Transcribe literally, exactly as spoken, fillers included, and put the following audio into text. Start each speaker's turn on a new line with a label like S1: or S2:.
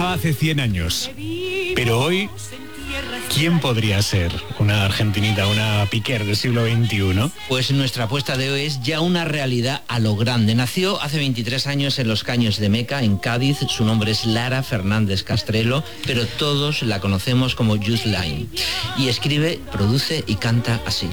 S1: pasaba hace cien años. Pero hoy, ¿quién podría ser una argentinita, una Piquer del siglo veintiuno?
S2: Pues nuestra apuesta de hoy es ya una realidad a lo grande. Nació hace veintitrés años en los Caños de Meca, en Cádiz. Su nombre es Lara Fernández Castrelo, pero todos la conocemos como Youth Line. Y escribe, produce y canta así.